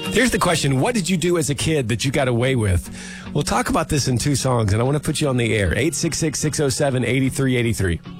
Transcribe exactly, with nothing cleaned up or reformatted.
Here's the question. What did you do as a kid that you got away with? We'll talk about this in two songs, and I want to put you on the air. eight six six, six oh seven, eight three eight three.